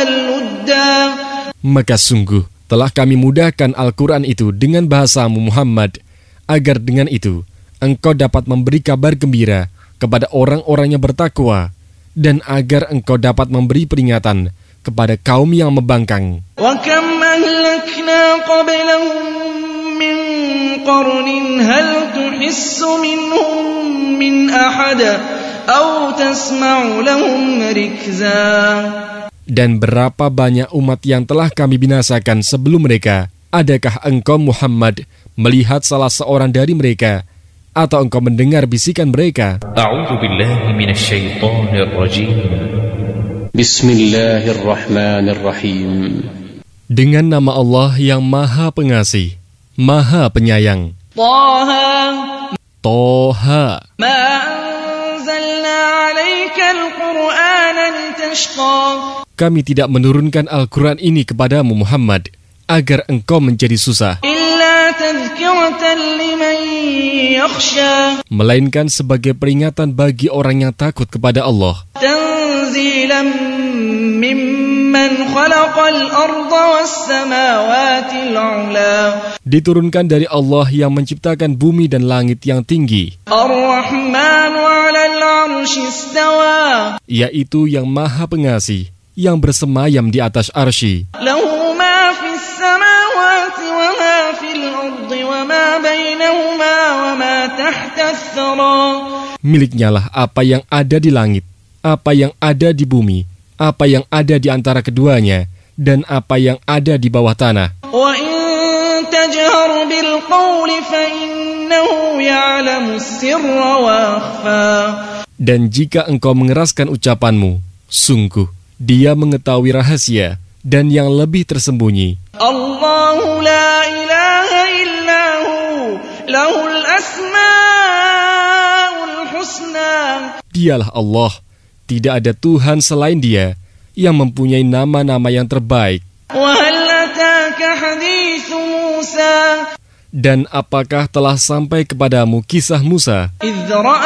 لُدًّا. Maka sungguh telah kami mudahkan Al-Quran itu dengan bahasamu Muhammad, agar dengan itu engkau dapat memberi kabar gembira kepada orang-orang yang bertakwa, dan agar engkau dapat memberi peringatan kepada kaum yang membangkang. وَكَمْ أَهْلَكْنَا قَبْلَهُمْ مِنْ قَرْنٍ هَلْ تُحِسُّ مِنْهُمْ مِنْ أَحَدٍ أَوْ تَسْمَعُ لَهُمْ رِكْزًا. Dan berapa banyak umat yang telah kami binasakan sebelum mereka? Adakah engkau Muhammad melihat salah seorang dari mereka, atau engkau mendengar bisikan mereka? A'udzu billahi minasy syaithanir rajim. Bismillahirrahmanirrahim. Dengan nama Allah yang Maha Pengasih, Maha Penyayang. Toha. Ma anzalna 'alaikal Qur'ana litashqa. Kami tidak menurunkan Al-Quran ini kepadamu Muhammad agar engkau menjadi susah, melainkan sebagai peringatan bagi orang yang takut kepada Allah. Diturunkan dari Allah yang menciptakan bumi dan langit yang tinggi, yaitu yang Maha Pengasih, yang bersemayam di atas arsy. Miliknya lah apa yang ada di langit, apa yang ada di bumi, apa yang ada di antara keduanya, dan apa yang ada di bawah tanah. Dan jika engkau mengeraskan ucapanmu, sungguh Dia mengetahui rahasia dan yang lebih tersembunyi. Allahu la ilaha illahu, lahul asmaul husna. Dialah Allah, tidak ada Tuhan selain Dia, yang mempunyai nama-nama yang terbaik. Wa hal ataka haditsu Musa. Dan apakah telah sampai kepadamu kisah Musa?